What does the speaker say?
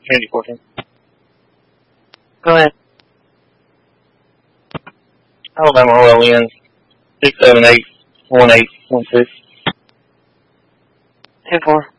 Kennedy 14. Go ahead. Alabama OLN 678-1816. 10-4.